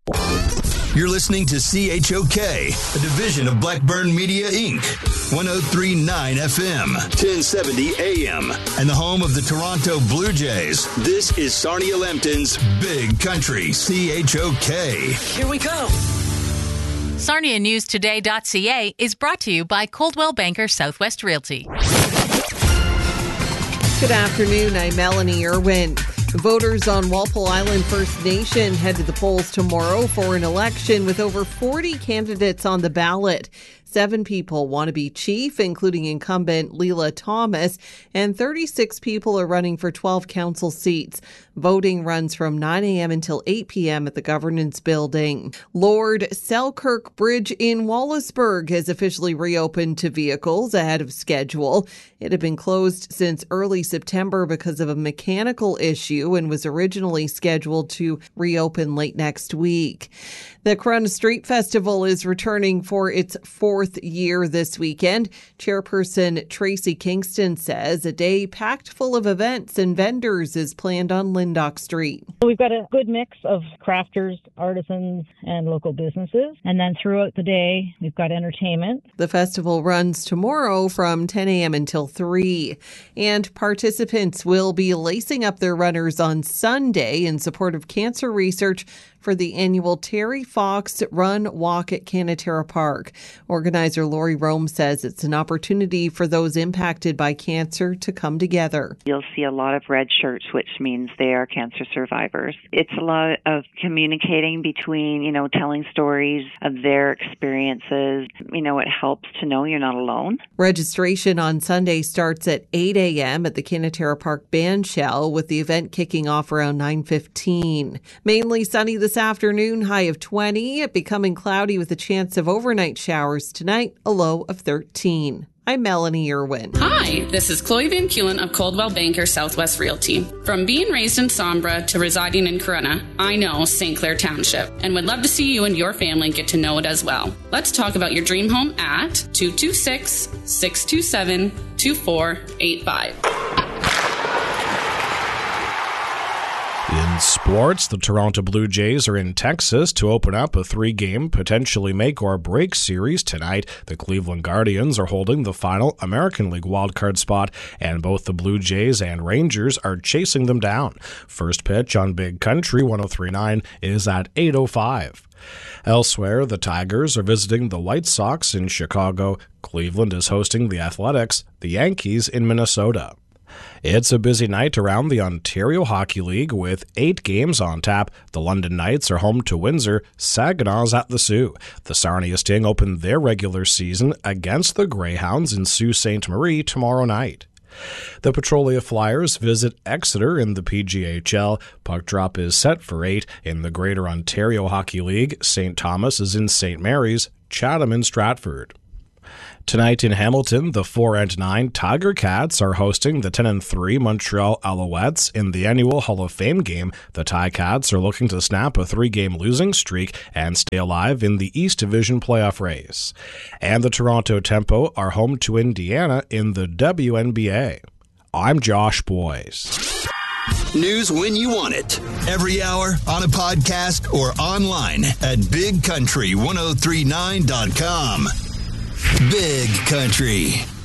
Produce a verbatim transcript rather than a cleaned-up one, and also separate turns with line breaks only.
You're listening to C H O K, a division of Blackburn Media, Incorporated. one oh three point nine F M, ten seventy A M, and the home of the Toronto Blue Jays. This is Sarnia Lambton's Big Country, C H O K.
Here we go.
Sarnia News Today dot C A is brought to you by Coldwell Banker Southwest Realty.
Good afternoon. I'm Melanie Irwin. Voters on Walpole Island First Nation head to the polls tomorrow for an election with over forty candidates on the ballot. Seven people want to be chief, including incumbent Leela Thomas, and thirty-six people are running for twelve council seats. Voting runs from nine a.m. until eight p.m. at the Governance Building. Lord Selkirk Bridge in Wallaceburg has officially reopened to vehicles ahead of schedule. It had been closed since early September because of a mechanical issue and was originally scheduled to reopen late next week. The Corunna Street Festival is returning for its fourth year this weekend. Chairperson Tracy Kingston says a day packed full of events and vendors is planned on Lyndoch Street.
We've got a good mix of crafters, artisans, and local businesses. And then throughout the day, we've got entertainment.
The festival runs tomorrow from ten a.m. until three. And participants will be lacing up their runners on Sunday in support of cancer research for the annual Terry Fox Run Walk at Canatera Park. Organizer Lori Rome says it's an opportunity for those impacted by cancer to come together.
You'll see a lot of red shirts, which means they are cancer survivors. It's a lot of communicating between, you know, telling stories of their experiences. You know, it helps to know you're not alone.
Registration on Sunday starts at eight a.m. at the Canatera Park Bandshell, with the event kicking off around nine fifteen. Mainly sunny this afternoon, high of twenty, becoming cloudy with a chance of overnight showers tonight, a low of thirteen. I'm Melanie Irwin.
Hi, this is Chloe Van Kulen of Coldwell Banker Southwest Realty. From being raised in Sombra to residing in Corunna, I know Saint Clair Township and would love to see you and your family get to know it as well. Let's talk about your dream home at two two six, six two seven, two four eight five.
In sports, the Toronto Blue Jays are in Texas to open up a three-game, potentially make-or-break series tonight. The Cleveland Guardians are holding the final American League wildcard spot, and both the Blue Jays and Rangers are chasing them down. First pitch on Big Country one oh three point nine is at eight oh five. Elsewhere, the Tigers are visiting the White Sox in Chicago. Cleveland is hosting the Athletics, the Yankees in Minnesota. It's a busy night around the Ontario Hockey League with eight games on tap. The London Knights are home to Windsor. Saginaw's at the Sioux. The Sarnia Sting open their regular season against the Greyhounds in Sault Ste. Marie tomorrow night. The Petrolia Flyers visit Exeter in the P G H L. Puck drop is set for eight. In the Greater Ontario Hockey League, Saint Thomas is in Saint Mary's, Chatham in Stratford. Tonight in Hamilton, the four and nine Tiger Cats are hosting the ten and three Montreal Alouettes in the annual Hall of Fame game. The Ticats are looking to snap a three-game losing streak and stay alive in the East Division playoff race. And the Toronto Tempo are home to Indiana in the W N B A. I'm Josh Boyce.
News when you want it. Every hour, on a podcast, or online at big country ten thirty-nine dot com. Big Country.